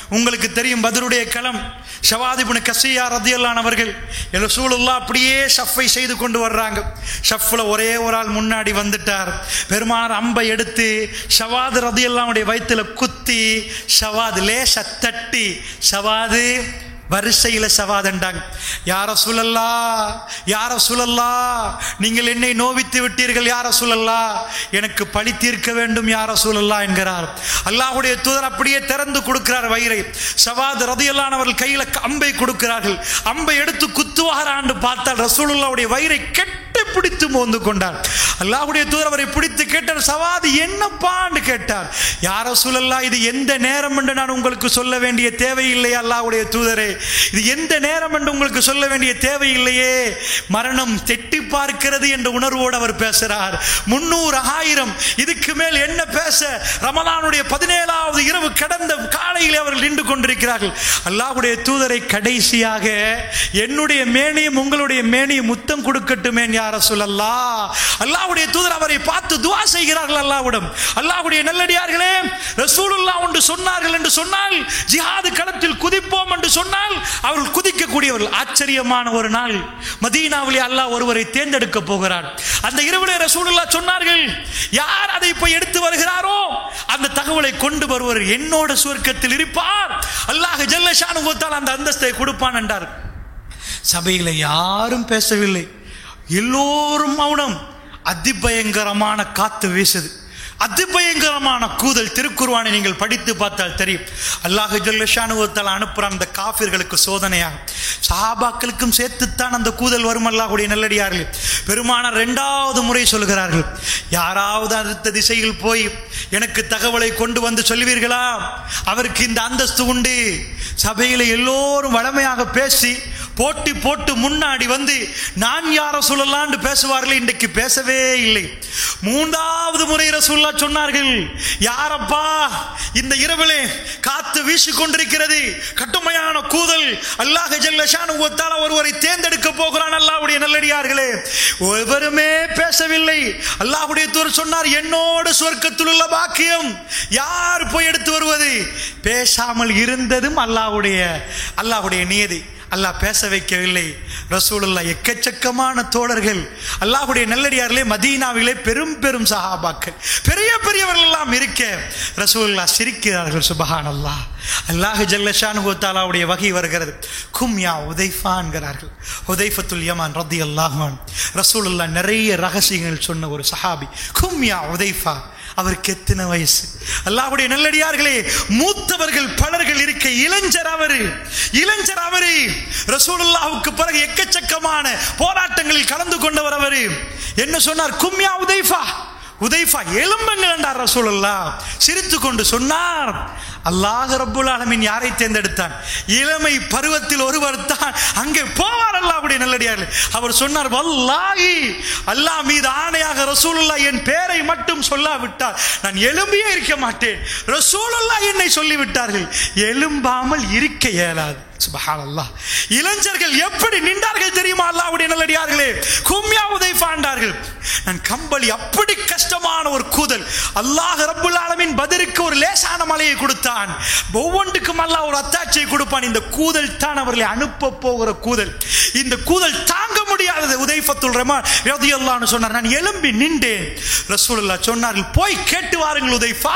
உங்களுக்கு தெரியும் பத்ருடைய களம். ஷவாத் இப்னு கஸியா ரலியல்லாஹு அன்ஹு அவர்கள் ரசூலுல்லாஹ் அப்படியே ஷஃபை செய்து கொண்டு வர்றாங்க. ஷஃப்ல ஒரே ஒரு ஆள் முன்னாடி வந்துட்டார். பெருமானார் அம்பை எடுத்து ஷவாத் ரலியல்லாஹு அன்ஹுடைய வயித்துல குத்தி ஷவாத் லேச தட்டி ஷவாது வரிசையில சவாதண்டாங்க. யா ரசூலல்லாஹ், யா ரசூலல்லாஹ், நீங்கள் என்னை நோவித்து விட்டீர்கள் யா ரசூலல்லாஹ், எனக்கு பழி தீர்க்க வேண்டும் யா ரசூலல்லாஹ் என்கிறார். அல்லாஹ்வுடைய தூதர் அப்படியே திறந்து கொடுக்கிறார் வயிறை. ஷவாத் ரலியல்லாஹு அன்ஹு அவர்கள் கையில அம்பை கொடுக்கிறார்கள். அம்பை எடுத்து குத்துவாரான்னு பார்த்தால் ரசூலுல்லாஹ்வுடைய வயிறை கெட்டி பிடித்து மோந்து கொண்டார். அல்லாஹ்வுடைய தூதர் அவரை பிடித்து கேட்டார், ஷவாத் என்னப்பான்னு கேட்டார். யா ரசூலல்லாஹ், இது எந்த நேரம் என்று நான் உங்களுக்கு சொல்ல வேண்டிய தேவையில்லையே அல்லாஹ்வுடைய தூதரே, இது எந்த நேரம் என்று உங்களுக்கு சொல்ல வேண்டிய தேவையில்லையே, மரணம் தெட்டி பார்க்கிறது என்ற உணர்வோடு அவர் பேசுறார். 300 1000 இதுக்கு மேல் என்ன பேச? ரமலானுடைய 17வது இரவு கடந்த காலையில் அவர்கள் நின்று கொண்டிருக்கிறார்கள். அல்லாஹ்வுடைய தூதரை கடைசியாக என்னுடைய மேனியும் உங்களுடைய மேனியும் முத்தம் கொடுக்கட்டுமே யா ரசூலல்லாஹ். அல்லாஹ்வுடைய தூதர் அவரை பார்த்து துஆ செய்கிறார்கள் அல்லாஹ்விடம். அல்லாஹ்வுடைய நல்லடியார்களே, ரசூலுல்லாஹ் ஒன்று சொன்னார்கள் என்று சொன்னால், ஜிஹாது களத்தில் குதிப்போம் என்று சொன்னால் அவர்கள் குதிக்கக்கூடியவர்கள். ஆச்சரியமான ஒரு நாள் மதீனாவிலே அல்லாஹ் ஒருவரை தேர்ந்தெடுக்க போகிறார். அந்த இரவிலே ரசூலுல்லாஹ் சொன்னார்கள், யார் அதை போய் எடுத்து வருகிறாரோ அந்த தகவலை கொண்டு வருவர் என்னோட சுவர்க்கத்தில் இருப்பார், அல்லாஹ் ஜல்ல ஷானுஹு வ தஆலா அந்த அந்தஸ்தை கொடுப்பான் என்றார். சபையில யாரும் பேசவில்லை, எல்லோரும் மௌனம். அதிபயங்கரமான காத்து வீசுது, அதிபயங்கரமான கூதல். திருக்குர்ஆனை நீங்கள் படித்து பார்த்தால் தெரியும். அல்லாஹ் ஜல்ல ஷானுஹு வ தஆலா அனுப்புறான் அந்த காஃபிர்களுக்கு சோதனையாக. சஹாபாக்களுக்கும் சேர்த்துத்தான் அந்த கூதல் வரும். அல்லாஹ்வுடைய நல்லடியார்கள் பெருமானார் 2வது முறை சொல்கிறார்கள், யாராவது அடுத்த திசையில் போய் எனக்கு தகவலை கொண்டு வந்து சொல்லுவீர்களா, அவருக்கு இந்த அந்தஸ்து உண்டு. சபையில் எல்லோரும் வளமையாக பேசி போட்டி போட்டு முன்னாடி வந்து நான் யார சொல்லலான்னு பேசுவார்கள். இன்றைக்கு பேசவே இல்லை. 3வது முறை ரசூலுல்லாஹ் சொன்னார்கள், யாரப்பா இந்த இரவிலே காத்து வீசி கொண்டிருக்கிறது, கடுமையான கூதல், அல்லாஹ் ஜல்ல ஷானுஹு வ தஆலா ஒருவரை தேர்ந்தெடுக்க போகிறான். அல்லாஹ்வுடைய நல்லடியார்களே, ஒருவருமே பேசவில்லை. அல்லாஹ்வுடைய தூதர் சொன்னார், என்னோட சுவர்க்கத்தில் உள்ள பாக்கியம் யார் போய் எடுத்து வருவது? பேசாமல் இருந்ததும் அல்லாஹ்வுடைய நியதி. அல்லாஹ் பேச வைக்கவில்லை. ரசூலுல்லாஹ் எக்கச்சக்கமான தோழர்கள், அல்லாஹ்வுடைய நல்லடியார்களே, மதீனாவிலே பெரும் பெரும் சஹாபாக்கள், பெரிய பெரியவர்கள் எல்லாம் இருக்க ரசூலுல்லாஹ் சிரிக்கிறார்கள். சுப்ஹானல்லாஹ். அல்லாஹ் ஜல்ல ஷானுஹு வ தஆலாவுடைய வஹி வருகிறது. கும் யா உதைஃபா என்கிறார்கள். உதைஃபத்துல் யமான் ரலியல்லாஹு அன்ஹு ரசூலுல்லாஹ் நிறைய ரகசியங்கள் சொன்ன ஒரு சஹாபி. கும் யா உதைஃபா. அவருக்கு எத்தனை வயசு? அல்லாஹ்வுடைய நல்லடியார்களே, மூத்தவர்கள் பலர்கள் இருக்க இளைஞர் அவரு. ரசூலுல்லாஹ்வுக்கு பிறகு எக்கச்சக்கமான போராட்டங்களில் கலந்து கொண்டவர் அவரு. என்ன சொன்னார்? கும் யா உதைஃபா, உதைஃபா எழும்புங்கள் என்றார் ரசூலுல்லாஹ். சிரித்து கொண்டு சொன்னார், அல்லாஹ் ரப்புல் ஆலமீன் யாரை தேர்ந்தெடுத்தான்? இளமை பருவத்தில் ஒருவர் தான் அங்கே போவார். அல்லாஹ்வுடைய நல்லடியார்களே, அவர் சொன்னார், வல்லாஹி அல்லாஹ் மீது ஆணையாக ரசூலுல்லாஹ் என் பேரை மட்டும் சொல்லாவிட்டால் நான் எழும்பியே இருக்க மாட்டேன். ரசூலுல்லாஹ் என்னை சொல்லிவிட்டார்கள், எழும்பாமல் இருக்க இயலாது. சுப்ஹானல்லாஹ். இளைஞர்கள் எப்படி நின்றார்கள் தெரியுமா? அல்லாஹ்வுடைய நல்லடியார்களே, கும் யா உதைஃபா என்றார்கள். நான் கம்பளி, அப்படி கஷ்டமான ஒரு கூதல். அல்லாஹ் ரப்புல் ஆலமீன் பத்ருக்கு ஒரு லேசான மலையை கொடுத்தான், ஒவ்வொன்றுக்கும் அல்லாஹ் ஒரு அத்தாட்சியை கொடுப்பான். இந்த கூதல் தான் அவர்களை அனுப்ப போகிற கூதல். இந்த கூதல் தாங்க முடியாதது. உதைஃபத்துல் ரஹ்மான் ரலியல்லாஹு அன்ஹு சொன்னார், நான் எழும்பி நின்றேன். ரசூலுல்லாஹ் சொன்னார்கள், போய் கேட்டு வாருங்கள் உதைஃபா.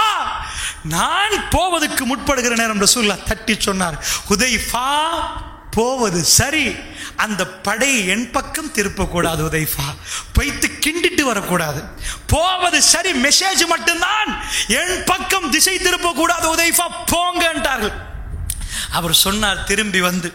நான் போவதற்கு முற்படுகிற நேரம் ரசூலுல்லாஹ் தட்டி சொன்னார், உதைஃபா போவது சரி, அந்த படை என் பக்கம் திருப்பக்கூடாது உதைஃபா, வைத்து கிண்டிட்டு வரக்கூடாது. போவது சரி, மெசேஜ் மட்டும்தான், என் பக்கம் திசை திருப்பக்கூடாது உதைஃபா, போங்க என்றார்கள். அவர் சொன்னார் திரும்பி வந்து,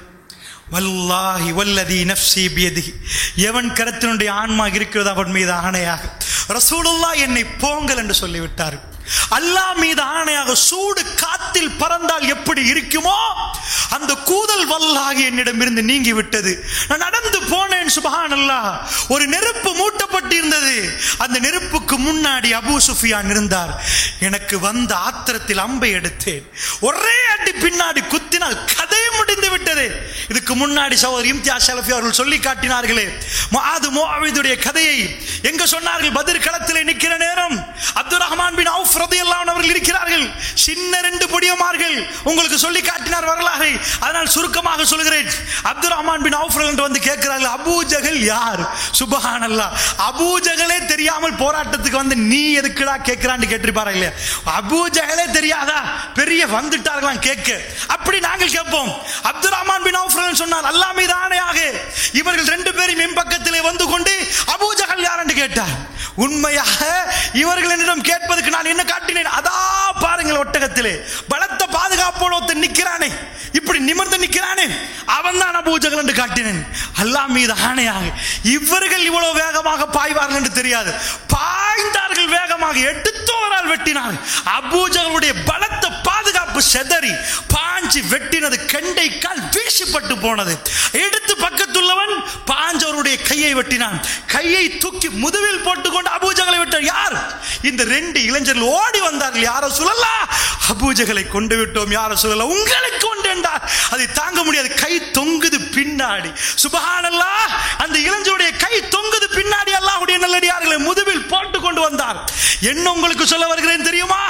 வல்லாஹி வல்லதி நஃப்ஸி பியதிஹி, எவன் கரத்தினுடைய ஆன்மா இருக்கிறது அவன் மீது ஆணையாக ரசூலுல்லாஹ் என்னை போங்கள் என்று சொல்லிவிட்டார். அல்லாஹ் மீது ஆணையாக சூடு காத்தில் பறந்தால் எப்படி இருக்குமோ அந்த கூதல் வல்லாஹி என்னிடமிருந்து நீங்கி விட்டது. நான் நடந்து போனேன். சுப்ஹானல்லாஹ். ஒரு நெருப்பு மூட்டப்பட்டிருந்தது. அந்த நெருப்புக்கு முன்னாடி அபூ சுஃபியான் இருந்தார். எனக்கு வந்த ஆத்திரத்தில் அம்பை எடுத்தேன். ஒரே அடி பின்னாடி குத்தினால் கதை முடிந்து விட்டது. இதுக்கு முன்னாடி சகோதரர் இம்தியாஸ் ஷலஃபி அவர்கள் சொல்லி காட்டினார்களே முஆது முஆவிதுடைய கதையை. எங்க சொன்னார்கள்? பத்ர் களத்திலே நிற்கிற நேரம் அப்துர் ரஹ்மான் பின் அவுஃப் ரலியல்லாஹு அன்ஹு அவர்கள் இருக்கிறார்கள். சின்ன 2 பொடியமார்கள். உங்களுக்கு சொல்லி காட்டினார் வரலாறை, அதனால் சுருக்கமாக சொல்கிறேன். அப்துர் ரஹ்மான் பின் அவுஃப் என்று வந்து கேட்கிறார்கள், அபூ ஜஹல் யார்? சுப்ஹானல்லாஹ், அபூ ஜஹலே தெரியாமல் போராட்டத்துக்கு வந்து நீ எதுக்குடா கேட்கிறான்னு கேட்டிருப்பாரு இல்லையா? அபூ ஜஹலே தெரியாதா? பெரிய வந்துட்டார்களாம் கேட்க. அப்படி நாங்கள் கேட்போம். அப்துர் ரஹ்மான் பின் அவுஃப் சொன்னார், அல்லாஹ் மீது ஆணையாக இவர்கள் 2 பேரும் என் பக்கத்திலே வந்து கொண்டு அபூ ஜஹல் யார் என்று கேட்டார். உண்மையாக இவர்கள் என்னிடம் கேட்பதற்கு நான் என்ன காட்டினேன்? அதா பாருங்கள், ஒட்டகத்திலே பலத்த பாதுகாப்போடு ஒருத்தன் நிற்கிறானே, இப்படி நிமிர்ந்து நிற்கிறானே, அவன் தான் அபூ ஜஹல் என்று காட்டினேன். அல்லாஹ் மீது ஆணையாக இவர்கள் இவ்வளவு வேகமாக பாய்வார்கள் என்று தெரியாது. பாய்ந்தார்கள் வேகமாக, எடுத்தோரால் வெட்டினார். அபூ ஜஹலுடைய பலத்த பாதுகாப்பு செதறி பாஞ்சு வெட்டினது, கெண்டை கால் வீசிப்பட்டு போனது. எடுத்து பக்கத்துள்ளவன் பாஞ்சவருடைய கையை வெட்டினான். கையை தூக்கி முதுவில் போட்டுக்கொண்டு அபூ ஜஹலை வெட்டார். யார்? இந்த 2 இளைஞர்கள் ஓடி வந்தார்கள். யார் ரசூலல்லாஹ்? அபூ ஜஹலை கொண்டு விட்டோம் யார் ரசூலல்லாஹ், உங்களுக்கு கொண்டு என்றார். அதை தாங்க முடியாது, கை தொங்குது பின்னாடி. சுப்ஹானல்லாஹ், அந்த இளைஞருடைய கை தொங்குது பின்னாடி. அல்லாஹ்வுடைய நல்லடியார்களை முதுவில் போட்டு கொண்டு வந்தார். என்ன உங்களுக்கு சொல்ல வருகிறேன் தெரியுமா?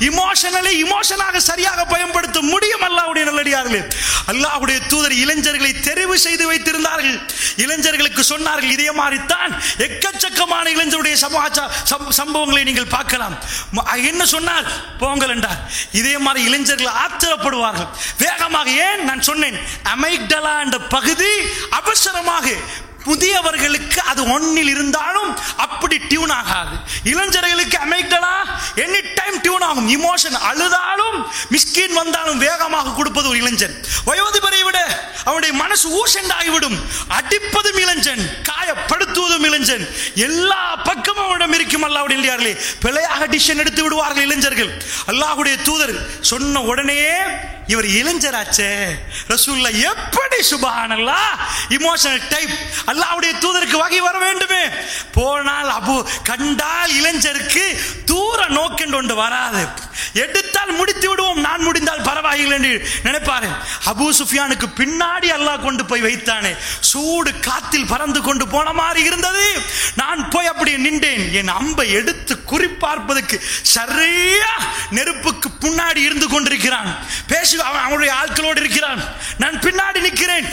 இமோஷனாக சரியாக பயன்படுத்த முடியும் அல்லாஹ்வுடைய நல்லடியார்களே. அல்லாஹ்வுடைய தூதர் இளைஞர்களை தெரிவு செய்து வைத்திருந்தார்கள். இளைஞர்களுக்கு சொன்னார்கள், இதே மாதிரி தான் எக்கச்சக்கமான இளைஞருடைய சம்பவங்களை நீங்கள் பார்க்கலாம். என்ன சொன்னார்? போங்கள் என்றார். இதே மாதிரி இளைஞர்கள் ஆத்திரப்படுவார்கள் வேகமாக. ஏன்? நான் சொன்னேன், அமைக்டலா என்ற பகுதி அவசரமாக புதியவர்களுக்கு அது ஒன்னில் இருந்தாலும் அப்படி டியூன் ஆகாது. இளைஞர்களுக்கு அமைக்டலா எனி டைம் டியூன் ஆகும். இமோஷன் அழுதாலும் மிஸ்கின் வந்தாலும் வேகமாக கொடுப்பது ஒரு இளைஞன். வயோதிபரை விட அவனுடைய மனசு ஊசண்டாகிவிடும். அடிப்பதும் இளைஞன், காயப்படுத்துவதும் இளைஞன், எல்லா பக்கமும் அவனிடம் இருக்கும். அல்லாஹ்வுடைய நல்லடியார்களே, பிழையாக டிசிஷன் எடுத்து விடுவார்கள் இளைஞர்கள். அல்லாஹ்வுடைய தூதர் சொன்ன உடனே இவர் இளைஞராச்சே ரசூலுல்லாஹ் எப்படி சுப்ஹானல்லாஹ் இமோஷனல் டைப். அல்லாஹ்வுடைய தூதருக்கு வகை வர வேண்டுமே. போனால் அபு கண்டால் இளைஞருக்கு தூர நோக்கென்று ஒன்று வராது. எடுத்தால் முடித்து விடுவோம், நான் முடிந்தால் பரவாயில்லை என்று நினைப்பாரு. அபூ சுஃபியானுக்கு பின்னாடி அல்லாஹ் கொண்டு போய் வைத்தானே, சூடு காத்தில் பறந்து கொண்டு போன மாதிரி இருந்தது. நான் போய் அப்படி நின்றேன். என் அம்பை எடுத்து குறிப்பார்ப்பதற்கு சரியா நெருப்புக்கு பின்னாடி இருந்து கொண்டிருக்கிறான். பேசி அவனுடைய ஆட்களோடு இருக்கிறான். நான் பின்னாடி நிற்கிறேன்.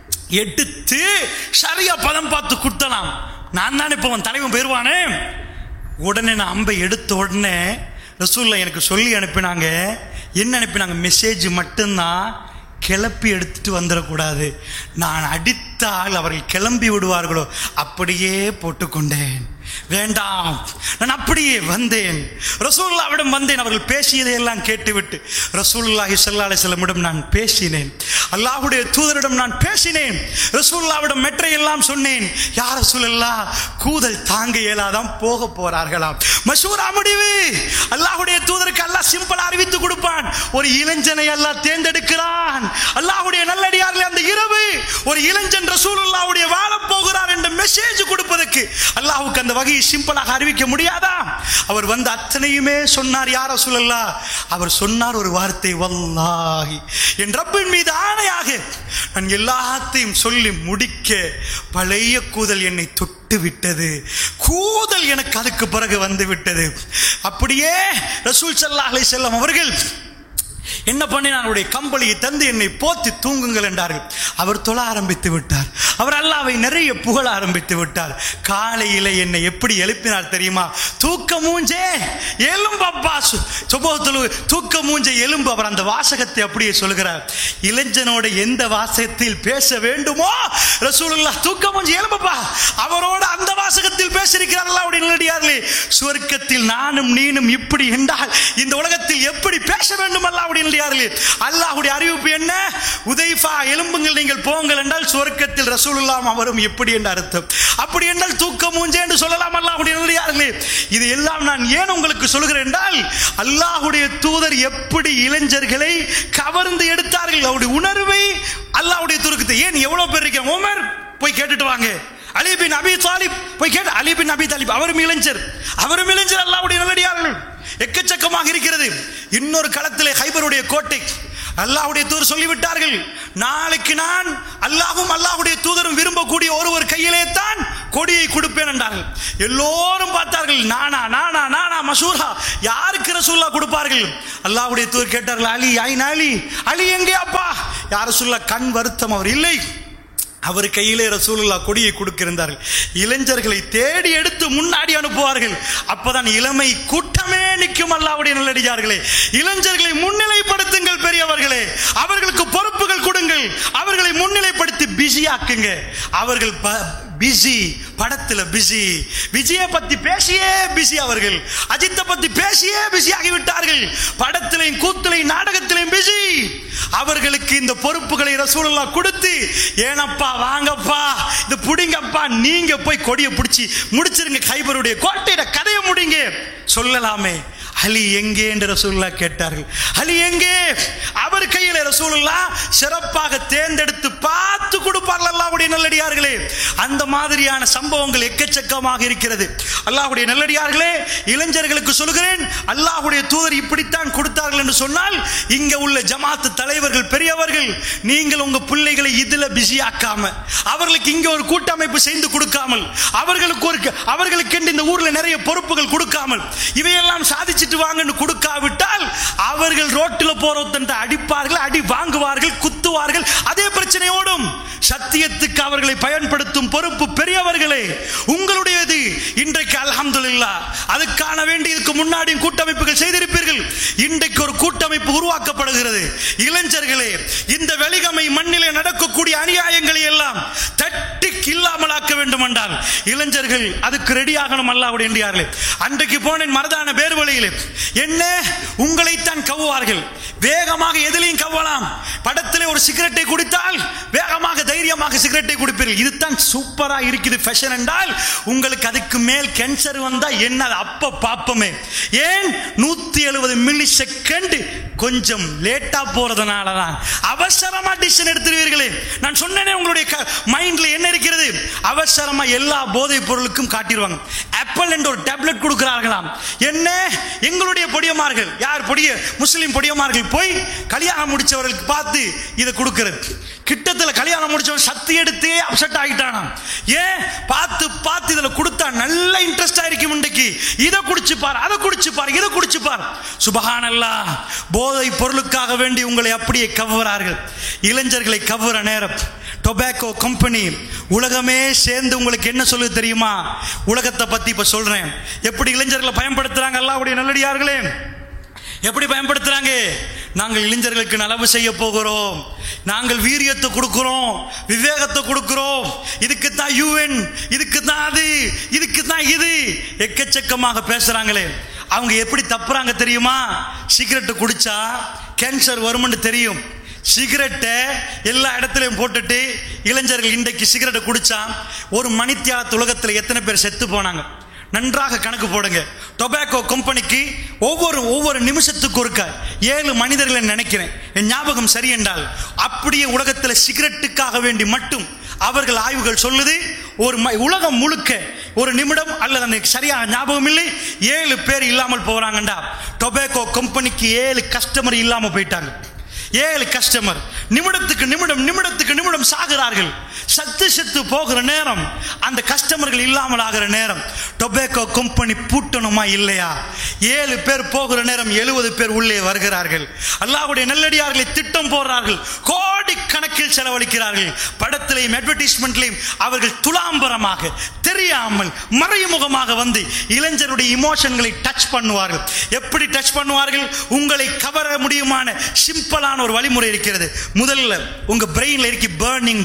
எடுத்து சரியா பதம் பார்த்து குத்தலாம். நான் தானே இப்போ தலைவன் போயிருவானே. உடனே நான் அம்பை எடுத்த உடனே ரசூலுல்லாஹ் எனக்கு சொல்லி அனுப்பினாங்க. என்ன அனுப்பினாங்க? மெசேஜ் மட்டும்தான், கிளப்பி எடுத்துட்டு வந்துடக்கூடாது. நான் அடித்தால் அவர்கள் கிளம்பி விடுவார்களோ அப்படியே போட்டுக்கொண்டேன். வேண்டாம், நான் அப்படியே வந்தேன். ரசூலுல்லாஹ்விடம் வந்தேன். அவர்கள் பேசியதை எல்லாம் கேட்டுவிட்டு ரசூலுல்லாஹி ஸல்லல்லாஹு அலைஹி வஸல்லம் நான் பேசினேன். அல்லாஹ்வுடைய தூதரிடம் நான் பேசினேன். ரசூலுல்லாஹ்விடம் மெற்றை எல்லாம் சொன்னேன். யா ரசூலல்லாஹ், கூதல் தாங்க இயலாதான் போக போறார்களாம். மஷூரா முடிவு. அல்லாஹ்வுடைய தூதருக்கு அல்லாஹ் சிம்பிளா அறிவித்து கொடுப்பான். ஒரு இளைஞனை அல்லாஹ் தேர்ந்தெடுக்கிறான். அல்லாஹ்வுடைய நல்லடியார்களே, அந்த இரவு ஒரு இளைஞன் ரசூலுல்லாஹ்வுடைய வாழ போகிறார் என்ற மெசேஜ் கொடுப்பதற்கு அல்லாஹ்வுக்கு அந்த வகையை சிம்பிளாக அறிவிக்க முடியாதா? அவர் வந்து அத்தனையுமே சொன்னார். யா ரசூலல்லாஹ், அவர் சொன்னார் ஒரு வார்த்தை, வல்லாஹி, என் ரப்பின் மீது ஆணையாக நான் எல்லாத்தையும் சொல்லி முடிக்க பழைய கூதல் என்னை தொட்டு விட்டது. கூதல் எனக்கு அதுக்கு பிறகு வந்து விட்டது. அப்படியே ரசூல் ஸல்லல்லாஹு அலைஹி வஸல்லம் அவர்கள் என்ன பண்ணினார்? அவருடைய கம்பளியை தந்து என்னை போத்தி தூங்குங்கள் என்றார்கள். அவர் தொழ ஆரம்பித்து விட்டார். அவர் அல்லாஹ்வை நிறைய புகழ ஆரம்பித்து விட்டார். காலையில என்னை எப்படி எழுப்பினார் தெரியுமா? தூக்க மூஞ்சே எலும்பப்பா, தூக்க மூஞ்சே எலும்பு. அவர் அந்த வாசகத்தை அப்படியே சொல்கிறார். இளைஞனோட எந்த வாசகத்தில் பேச வேண்டுமோ ரசூலுல்லாஹ் தூக்க மூஞ்சே எலும்பப்பா, அவரோட அந்த வாசகத்தில் பேசியிருக்கிறார். அல்லாஹ்வுடைய நல்லடியார்களே, சுவர்க்கத்தில் நானும் நீனும் இப்படி என்றால் இந்த உலகத்தில் எப்படி பேச வேண்டும்? அல்லாஹ்வுடைய நல்லடியார்களே, அல்லாஹ்வுடைய அறிவிப்பு என்ன? உதைஃபா, எலும்புங்கள், நீங்கள் போங்கள் என்றால் சுவர்க்கத்தில் ரசூலுல்லாஹ் அவரும் எப்படி என்று அர்த்தம். அப்படி என்றால் தூக்க மூஞ்சே என்று சொல்லலாம். அல்லாஹ்வுடைய நல்லடியார்களே, இது எல்லாம் நான் ஏன் உங்களுக்கு சொல்கிறேன் என்றால், அல்லாஹ்வுடைய தூதர் எப்படி இளைஞர்களை கவர்ந்து எடுத்தார்கள். அவருடைய உணர்வை அல்லாஹ்வுடைய தூதருக்கு ஏன் எவ்வளவு பேர் இருக்காங்க? உமர் போய் கேட்டுட்டு வாங்க. அலி பின் அபி தாலிப் போய் கேட்டு, அலி பின் அபி தாலிப் அவரும் இளைஞர். அல்லாஹ்வுடைய நல்லடியார்கள் எக்கச்சக்கமாக இருக்கிறது. இன்னொரு களத்திலே ஹைபருடைய கோட்டை அல்லாஹ்வுடைய தூதர் சொல்லிவிட்டார்கள், நாளைக்கு நான் அல்லாஹ்வும் அல்லாஹ்வுடைய தூதரும் விரும்பக்கூடிய ஒருவர் கையிலே தான் கொடியை கொடுப்பேன் என்றார்கள். எல்லோரும் பார்த்தார்கள், நானா நானா நானா மசூரா, யாருக்கு ரசூலுல்லாஹ் கொடுப்பார்கள்? அல்லாஹ்வுடைய தூதர் கேட்டார்கள், அலி ஐன் அலி, அலி எங்கே அப்பா? யார் ரசூலுல்லாஹ்? கண் வருத்தம், அவர் இல்லை. அவர் கையிலே ரசூலுல்லாஹ் கொடியை கொடுக்கிறார்கள். இளைஞர்களை தேடி எடுத்து முன்னாடி அனுப்புவார்கள். அப்பதான் இளமை கூட்டமே நிற்கும். அல்லாஹ்வுடைய நல்லடியார்களே, இளைஞர்களை முன்னிலைப்படுத்துங்கள் பெரியவர்களே, அவர்களுக்கு பொறுப்புகள் கொடுங்கள், அவர்களை முன்னிலைப்படுத்தி பிஸி ஆக்குங்க. அவர்கள் பிஸி, படத்துல பிஸி, விஜயை பத்தி பேசியே பிஸி, அவர்கள் அஜித்தை பத்தி பேசியே பிஸி ஆகிவிட்டார்கள். படத்திலையும் கூத்திலையும் நாடகத்திலையும் பிஸி. அவர்களுக்கு இந்த பொறுப்புகளை ரசூலுல்லாஹ் கொடுத்து, ஏனப்பா வாங்கப்பா, இது புடிங்கப்பா, நீங்க போய் கொடியை பிடிச்சி முடிச்சிருங்க, கைபருடைய கோட்டையிட கதையை முடிங்க சொல்லலாமே. அலி எங்கே என்று ரசூலுல்லாஹ் கேட்டார்கள். அலி எங்கே? அவர் கையில ரசூலுல்லாஹ் சிறப்பாக தேர்ந்தெடுத்து பார்த்து கொடுப்பார்கள். அல்லாஹ்வுடைய நல்லடியார்களே, அந்த மாதிரியான சம்பவங்கள் எக்கச்சக்கமாக இருக்கிறது. அல்லாஹ்வுடைய நல்லடியார்களே, இளைஞர்களுக்கு சொல்கிறேன், அல்லாஹ்வுடைய தூதர் இப்படித்தான் கொடுத்தார்கள் என்று சொன்னால், இங்க உள்ள ஜமாத்து தலைவர்கள் பெரியவர்கள், நீங்கள் உங்க பிள்ளைகளை இதுல பிஸி ஆக்காம, அவர்களுக்கு இங்க ஒரு கூட்டமைப்பு செய்து கொடுக்காமல், அவர்களுக்கு இந்த ஊர்ல நிறைய பொறுப்புகள் கொடுக்காமல், இவையெல்லாம் சாதிச்சுட்டு வாங்கன்னு கொடுக்காவிட்டால் அவர்கள் ரோட்டில் போறவங்க அடிப்பார்கள், அடி வாங்குவார்கள், குத்துவார்கள். அதே பிரச்சனையோடும் சத்தியத்துக்கு அவர்களை பயன்படுத்தும் பொறுப்பு பெரியவர்களே உங்களுடையது. இன்றைக்கு அல்ஹம்துலில்லாஹ் அதுக்கான வேண்டி இதுக்கு முன்னாடி கூட்டமைப்புகள் செய்திருப்பீர்கள். இன்றைக்கு ஒரு கூட்டமைப்பு உருவாக்கப்படுகிறது. இளைஞர்களே, இந்த வெலிகமை மண்ணிலே நடக்கக்கூடிய அநியாயங்களை எல்லாம் தட்டி இல்லாமலாக்க வேண்டும் என்றால் இளைஞர்கள் அதுக்கு ரெடி ஆகணும். அல்லாஹ்வுடைய நல்லடியார்களே, அன்றைக்கு போனேன் மரதான பேர்வழியிலே, என்ன உங்களைத்தான் கவ்வார்கள், வேகமாக எதிலையும் கவ்வலாம். படத்திலே ஒரு சிகரெட்டை குடித்தால் வேகமாக தைரியமாக சிகரெட்டை குடிப்பீர்கள். இதுதான் சூப்பரா இருக்குது ஃபேஷன் என்றால், உங்களுக்கு அதுக்கு மேல் கேன்சர் வந்தா என்ன அப்ப பாப்பமே. ஏன் 170 மில்லி செகண்ட் கொஞ்சம் லேட்டா போறதுனால தான் அவசரமா டிசிஷன் எடுத்துருவீர்களே. நான் சொன்னேனே, உங்களுடைய மைண்ட்ல என்ன இருக்கிறது, அவசரமா எல்லா போதைப் பொருளுக்கும் காட்டிடுவாங்க. ஆப்பிள் என்ற ஒரு டேப்லெட் கொடுக்கிறார்களாம். என்ன, எங்களுடைய பொடியமார்கள், யார் பொடிய முஸ்லிம் பொடியமார்கள் போய் கல்யாணம் முடிச்சவர்களுக்கு பார்த்து இதை கொடுக்கிறது. கிட்டத்தில் கல்யாணம் முடிச்சவன் சக்தி எடுத்தே அப்செட் ஆகிட்டானா. ஏன், பார்த்து பார்த்து இதுல கொடுத்தா நல்ல இன்ட்ரெஸ்ட் ஆயிருக்கும், இன்றைக்கு இதை குடிச்சு பார், அதை குடிச்சு பார், இதை குடிச்சு பார். சுபஹானல்லாஹ், போதை பொருளுக்காக வேண்டி உங்களை அப்படியே கவரார்கள். இளைஞர்களை கவர நேரம் டொபாக்கோ கம்பெனி உலகமே சேர்ந்து உங்களுக்கு என்ன சொல்லுது தெரியுமா? உலகத்தை பத்தி இப்ப சொல்றேன், எப்படி இளைஞர்களை பயன்படுத்துறாங்க. அல்லாஹ்வுடைய நல்லடியார்களே, எப்படி பயன்படுத்துறாங்க? நாங்கள் இளைஞர்களுக்கு நலவு செய்ய போகிறோம், நாங்கள் வீரியத்தை கொடுக்கிறோம், விவேகத்தை கொடுக்கிறோம், இதுக்கு தான் யூஎன், இதுக்கு தான் அது, இதுக்கு தான் இது, எக்கச்சக்கமாக பேசுறாங்களே. அவங்க எப்படி தப்புறாங்க தெரியுமா? சிகரெட்டு குடிச்சா கேன்சர் வரும்னு தெரியும். சிகரெட்டை எல்லா இடத்துலையும் போட்டுட்டு இளைஞர்கள் இன்றைக்கு சிகரெட்டை குடிச்சா ஒரு மணித்தியாலத்து உலகத்தில் எத்தனை பேர் செத்து போனாங்க? நன்றாக கணக்கு போடுங்க. டொபாக்கோ கம்பெனிக்கு ஒவ்வொரு நிமிஷத்துக்கு ஒருக்க 7 மனிதர்களை நினைக்கிறேன், என் ஞாபகம் சரி என்றால், அப்படியே உலகத்தில் சிகரெட்டுக்காக வேண்டி மட்டும் அவர்கள் ஆய்வுகள் சொல்லுது, ஒரு உலகம் முழுக்க ஒரு நிமிடம் அல்லது எனக்கு சரியான ஞாபகம் இல்லை, 7 பேர் இல்லாமல் போறாங்கண்டா. டொபாக்கோ கம்பெனிக்கு 7 கஸ்டமர் இல்லாம போயிட்டாங்க. 7 கஸ்டமர் நிமிடத்துக்கு நிமிடம் சாகிறார்கள். செத்து போகிற நேரம், அந்த கஸ்டமர்கள் இல்லாமல் ஆகிற நேரம், டொபாக்கோ கம்பெனி பூட்டணுமா இல்லையா? 7 பேர் போகிற நேரம் 70 பேர் உள்ளே வருகிறார்கள். அல்லாஹ்வுடைய நல்லடியார்களை திட்டம் போடுறார்கள், கோடி கணக்கில் செலவழிக்கிறார்கள். படத்திலையும் அட்வர்டைஸ்மெண்ட்லையும் அவர்கள் துலாம்பரமாக தெரியாமல் மறைமுகமாக வந்து இளைஞருடைய இமோஷன்களை டச் பண்ணுவார்கள். எப்படி டச் பண்ணுவார்கள்? உங்களை கவர முடியுமான சிம்பிளான ஒரு வழிமுறை இருக்கிறது. முதல்ல உங்க பிரெயின்ல இருக்கு பர்னிங்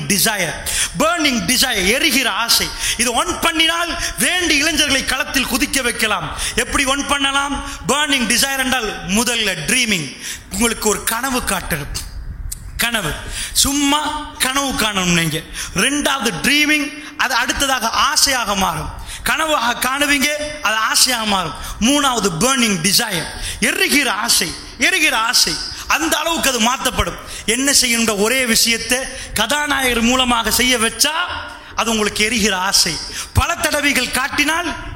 டிசைர், எரிகிற ஆசை. இது ஒன் பண்ணினால் வேண்டி இளைஞர்களை களத்தில் குதிக்க வைக்கலாம். எப்படி ஒன் பண்ணலாம்? பர்னிங் டிசைர் என்றால் முதல்ல ட்ரீமிங், உங்களுக்கு ஒரு கனவு காட்டுறது. கனவு சும்மா கனவு காணணும் நீங்க. ரெண்டாவது ட்ரீமிங், அது அடுத்ததாக ஆசையாக மாறும். கனவாக காணுவீங்க, அது ஆசையாக மாறும். மூணாவது பர்னிங் டிசைர், எரிகிற ஆசை. அந்த அளவுக்கு அது மாற்றப்படும். என்ன செய்யணுன்ற ஒரே விஷயத்தை கதாநாயகர் மூலமாக செய்ய வச்சா அது உங்களுக்கு எரிகிற ஆசை. பல தடவைகள் காட்டினால்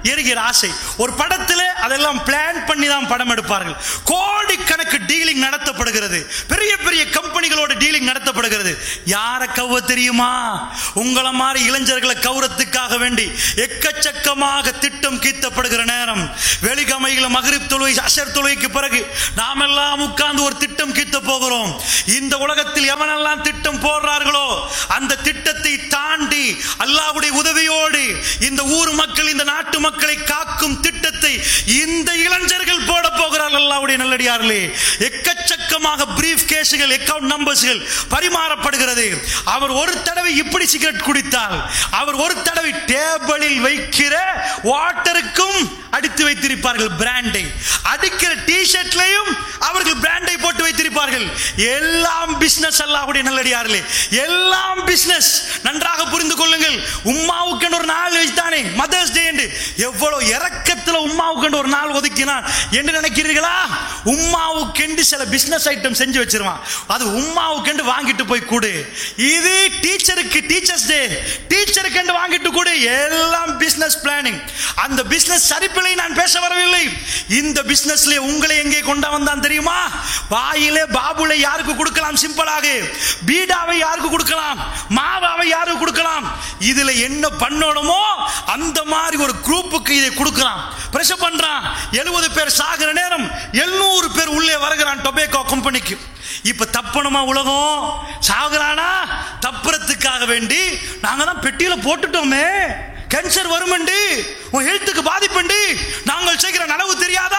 எரிகிற ஆசை. ஒரு படத்தில் அதெல்லாம் பிளான் பண்ணி தான் படம் எடுப்பார்கள். கோடிக்கணக்கு டீலிங் நடத்தப்படுகிறது, பெரிய பெரிய கம்பெனிகளோட டீலிங் நடத்தப்படுகிறது. யாரை கவ தெரியுமா? உங்களை மாதிரி இளைஞர்களை கௌரத்துக்காக வேண்டி எக்கச்சக்கமாக திட்டம் கீத்தப்படுகிற நேரம், வெளிகமைகளை மக்ரிப் தொழுகை அஷர் தொழுகைக்கு பிறகு நாம் எல்லாம் உட்கார்ந்து ஒரு திட்டம் கீத்த போகிறோம். இந்த உலகத்தில் எவனெல்லாம் திட்டம் போடுறார்களோ அந்த திட்டத்தை தாண்டி அல்லாஹ்வுடைய உதவியோடு இந்த ஊர் மக்கள், இந்த நாட்டு மக்களை காக்கும் திட்டத்தை இந்த இளைஞர்கள் போட போகிறார்கள். அல்லாஹ்வுடைய நல்லடியார்களே, எக்கச்சக்கமாக பிரீஃப் கேஸ்கள், அக்கவுண்ட் நம்பர்ஸ்கள் பரிமாறப்படுகிறது. அவர் ஒரு தடவை இப்படி சிகரெட் குடித்தால், அவர் ஒரு தடவை டேபிளில் வைக்கிற வாட்டருக்கும் அடித்து வைத்திருப்பார்கள் பிராண்டை, அடிக்கிற டி-ஷர்ட்லையும் அவர்கள் பிராண்டை போட்டு வைத்திருப்பார்கள். எல்லாம் பிசினஸ். அல்லாஹ்வுடைய நல்லடியார்களே, எல்லாம் பிசினஸ். நன்றாக புரிந்து கொள்ளுங்கள். உம்மாவுக்கு ஒரு நாள் வைத்தானே, மதர்ஸ் டே என்று, எவ்வளவு இரக்கத்தில் உம்மாவுக்கு ஒரு நாள் ஒதுக்கினான் என்று நினைக்கிறீர்களா? உம்மாவுக்கு சில பிசினஸ் ஐட்டம் செஞ்சு வச்சிருவான், அது உம்மாவுக்கு வாங்கிட்டு போய் கொடு. இது டீச்சருக்கு டீச்சர்ஸ் டே, டீச்சருக்கு வாங்கிட்டு கொடு. எல்லாம் பிசினஸ் பிளானிங். அந்த பிசினஸ் சரிப்பில்லை, நான் பேச வரவில்லை. இந்த பிசினஸ்ல உங்களை எங்கே கொண்டு வந்தான் தெரியுமா? வாயிலே பாபுலை யாருக்கு கொடுக்கலாம்? சிம்பிளாக பீடாவை யாருக்கு கொடுக்கலாம்? மாவாவை யாருக்கு கொடுக்கலாம்? இதுல என்ன பண்ணணுமோ அந்த மாதிரி ஒரு குரூப்புக்கு இதை கொடுக்கலாம். பிரஷர் பண்றான். 70 பேர் சாகிற நேரம் 700 பேர் உள்ளே வருகிறான் டொபேக்கோ கம்பெனிக்கு. இப்ப தப்பணுமா உலகம்? சாகுறானா? தப்புறதுக்காக வேண்டி நாங்க தான் பெட்டியில போட்டுட்டோமே, கேன்சர் வருமண்டி, உன் ஹெல்த்துக்கு பாதிப்புண்டி, நாங்கள் செய்கிற நனவு தெரியாதா?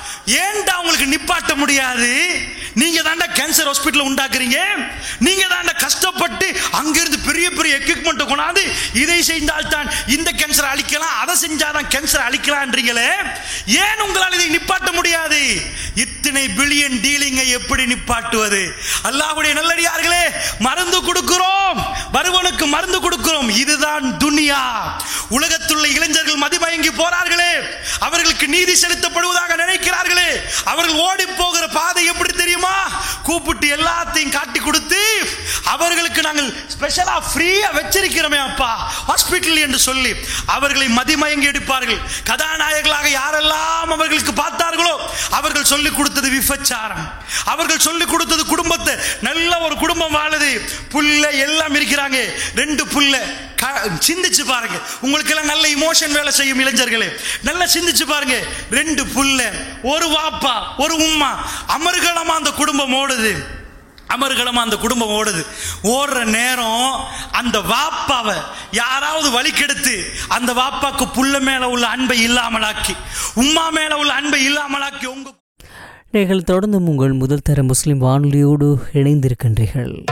ஏன்டா உங்களுக்கு நிப்பாட்ட முடியாது? நீங்க தாண்டா கேன்சர் ஹாஸ்பிட்டல் உண்டாக்குறீங்க, நீங்க தாண்டா கஷ்டப்பட்டு அங்கிருந்து பெரிய பெரிய எக்யூப்மெண்ட் கொண்டாந்து இதை செய்தால் தான் இந்த கேன்சர் அழிக்கலாம், அதை செஞ்சாதான் கேன்சர் அழிக்கலாம்ன்றீங்களே, ஏன் உங்களால் இதை நிப்பாட்ட முடியாது? இத்தனை பில்லியன் டீலிங்கை எப்படி நிப்பாட்டுவது? அல்லாஹ்வுடைய நல்லடியார்களே, மருந்து கொடுக்கிறோம், வருவனுக்கு மருந்து கொடுக்கிறோம். இதுதான் துனியா. உலகத்துள்ள இளைஞர்கள் மதிமயங்கி போறார்களே, அவர்களுக்கு நீதி செலுத்தப்படுவதாக நினைக்கிறார்களே, அவர்கள் ஓடி போகிற பாதை எப்படி தெரியுமா? கூப்பிட்டு எல்லாத்தையும் காட்டி கொடுத்து அவர்களுக்கு நாங்கள் ஸ்பெஷலா ஃப்ரீயா வச்சிருக்கிறோமே அப்பா ஹாஸ்பிட்டல் என்று சொல்லி அவர்களை மதிமயங்கி எடுப்பார்கள். கதாநாயகர்களாக யாரெல்லாம் அவர்களுக்கு பார்த்தார்களோ அவர்கள் சொல்லிக் கொடுத்தது விபச்சாரம், அவர்கள் சொல்லிக் கொடுத்தது குடும்பத்தை, நல்ல ஒரு குடும்பம் வாழுது, புள்ள எல்லாம் இருக்கிறாங்க, 2 புள்ள. சிந்திச்சு பாருங்க, உங்களுக்கு எல்லாம் நல்ல இமோஷன் வேலை செய்யும் இளைஞர்களே, நல்லா சிந்திச்சு பாருங்க. 2 புள்ள, ஒரு வாப்பா, ஒரு உம்மா, அமர்கலமா அந்த குடும்பம் ஓடுது, அமர்கலமா அந்த குடும்பம் ஓடுது. ஓடுற நேரம் அந்த வாப்பாவை யாராவது வழிகெடுத்து அந்த வாப்பாக்கு புள்ள மேல உள்ள அன்பை இல்லாமலாக்கி, உம்மா மேல உள்ள அன்பை இல்லாமலாக்கி, நீங்கள் தொடர்ந்து உங்கள் முதல் தர முஸ்லிம் வானொலியோடு இணைந்திருக்கின்றீர்கள்.